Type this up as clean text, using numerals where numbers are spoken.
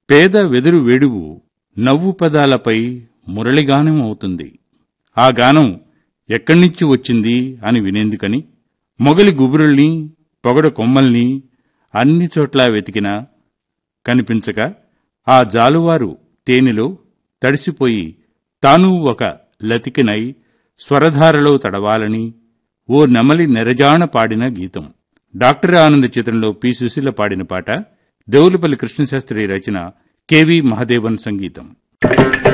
పేద వెదురు వేడువు నవ్వు పదాలపై మురళిగానం అవుతుంది. ఆ గానం ఎక్కడ్నించి వచ్చింది అని వినేందుకని మొగలి గుబురుల్ని, పొగడ కొమ్మల్ని అన్ని చోట్లా వెతికినా కనిపించక ఆ జాలువారు తేనెలో తడిసిపోయి తానూ ఒక లతికనై స్వరధారలో తడవాలని ఓ నెమలి నెరజాణ పాడిన గీతం. డాక్టర్ ఆనంద్ చిత్రంలో పి. సుశీల పాడిన పాట. దేవులపల్లి కృష్ణశాస్త్రి రచన, కెవి మహదేవన్ సంగీతం.